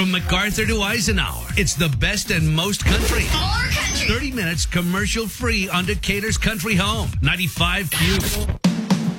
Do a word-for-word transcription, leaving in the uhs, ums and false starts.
From MacArthur to Eisenhower, it's the best and most country. More country. thirty minutes commercial free on Decatur's Country Home, ninety-five Q.